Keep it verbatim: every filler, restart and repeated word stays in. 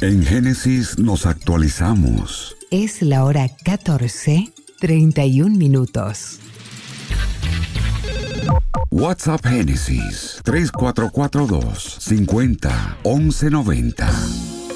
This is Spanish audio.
En Génesis nos actualizamos. Es la hora catorce, treinta y un minutos. WhatsApp Génesis tres cuatro cuatro dos, cincuenta, once noventa.